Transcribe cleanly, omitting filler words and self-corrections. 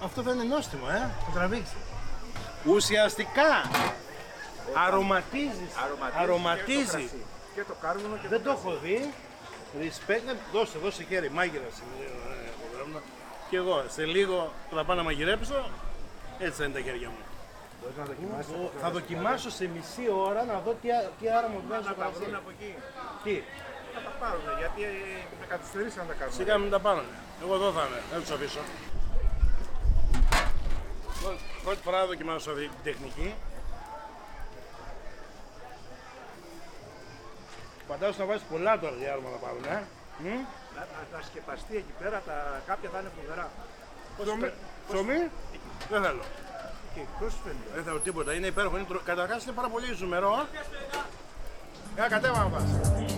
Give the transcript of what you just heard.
Αυτό θα είναι νόστιμο, θα τραβήξει. Ουσιαστικά αρωματίζει. Και το κάρβουνο και Δεν το έχω δει. Respect, δώσε χέρι, μάγειρας. Και εγώ σε λίγο που θα πάω να μαγειρέψω, έτσι θα είναι τα χέρια μου. μπορείς να δοκιμάσεις. Θα δοκιμάσω σε μισή ώρα να δω τι άρωμα βγάζει στο Να τα κρασί. βρουν από εκεί. Τι, Να τα πάρουν, γιατί θα καθυστερήσει να τα κάνουν. σιγά μην τα πάρουν. Εγώ εδώ θα είμαι, δεν τους αφήσω. Πρώτη φορά θα δοκιμάσω αυτή την τεχνική. Φαντάζομαι να βάζεις πολλά τώρα για άρωμα να πάρουν, Να σκεπαστεί εκεί πέρα, κάποια θα είναι φοβερά. Ψωμί, δεν θέλω. Και πώς σου φαίνεται. Δεν θέλω τίποτα, είναι υπέροχο. Καταρχάς είναι πάρα πολύ ζουμερό. Κατέβα να πας.